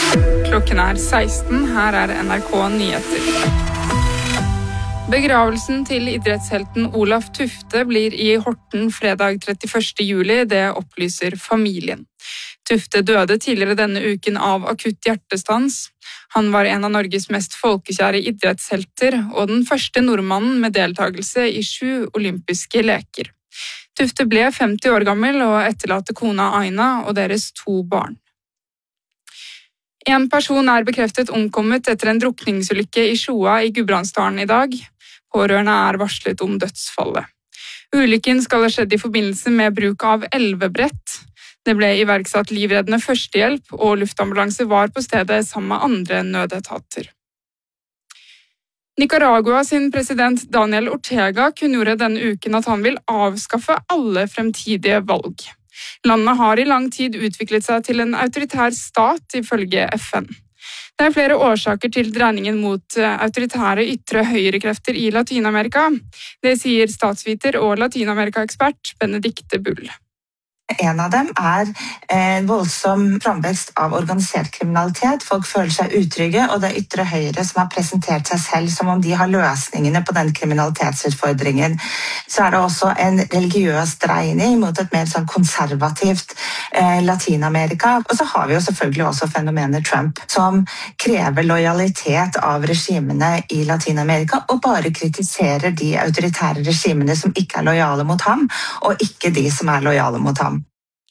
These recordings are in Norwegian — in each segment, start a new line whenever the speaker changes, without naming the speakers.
Klokken 16, her NRK Nyheter. Begravelsen til idrettshelten Olaf Tufte blir i Horten fredag 31. juli, det opplyser familien. Tufte døde tidligere denne uken av akutt hjertestans. Han var en av Norges mest folkekjære idrettshelter, og den første nordmannen med deltakelse i 7 olympiske leker. Tufte ble 50 år gammel og etterlater kona Aina og deres 2 barn. En person bekreftet omkommet etter en drukningsulykke i Sjoa i Gudbrandsdalen i dag. Pårørende varslet om dødsfallet. Ulykken skal ha skjedd i forbindelse med bruk av elvebrett. Det ble iverksatt livreddende førstehjelp, og luftambulanse var på stedet sammen med andre nødetater. Nicaragua sin president Daniel Ortega kunngjorde denne uken at han vil avskaffe alle fremtidige valg. Landet har i lang tid utviklet seg til en autoritær stat, ifølge FN. Det flere årsaker til dreiningen mot autoritære ytre høyrekrefter i Latinamerika. Det sier statsviter og Latinamerika-ekspert Benedikte Bull.
En av dem voldsom framvekst av organisert kriminalitet. Folk føler seg utrygge, og det ytre høyre som har presentert seg selv som om de har løsningene på den kriminalitetsutfordringen. Så det også en religiøs dreining mot et mer konservativt Latinamerika. Og så har vi jo selvfølgelig også fenomenet Trump, som krever lojalitet av regimene i Latinamerika, og bare kritiserer de autoritære regimene som ikke lojale mot ham, og ikke de som lojale mot ham.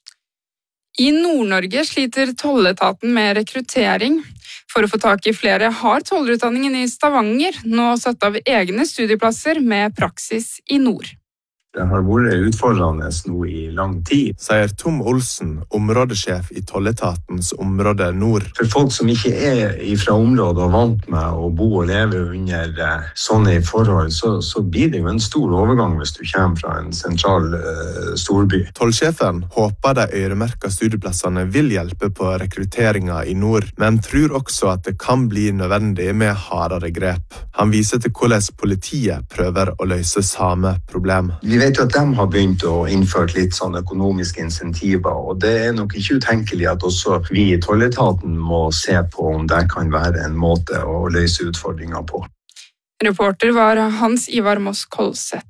I Nord-Norge sliter tolletaten med rekruttering. For å få tak i flere har tollutdanningen i Stavanger nå satt av egne studieplasser med praksis i nord.
Det har vært utfordrende nå i lang tid,
sier Tom Olsen, områdesjef i tolletatens område nord.
For folk som ikke fra området og vant med å bo og leve under sånne forhold, så blir det jo en stor overgang hvis du kommer fra en sentral storby.
Tollsjefen håper de øremerkede studieplassene vil hjelpe på rekrutteringen i nord, men tror også at det kan bli nødvendig med hardere grep. Han viser til hvordan politiet prøver å løse samme problem.
Vi vet jo at de har begynt å innføre litt sånne økonomiske insentiver, og det nok ikke utenkelig at også vi i tolletaten må se på om det kan være en måte å løse utfordringer på.
Reporter var Hans Ivar Moss Kolseth.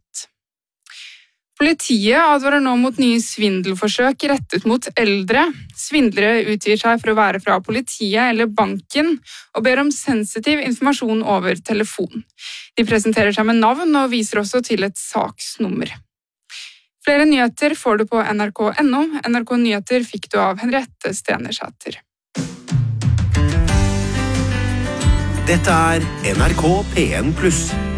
Politiet advarer nå mot nye svindelforsøk rettet mot eldre. Svindlere utgir seg for å være fra politiet eller banken og ber om sensitiv informasjon over telefon. De presenterer seg med navn og viser også til et saksnummer. Flere nyheter får du på nrk.no. NRK Nyheter fikk du av Henriette Stenersæter.
Dette NRK P1+.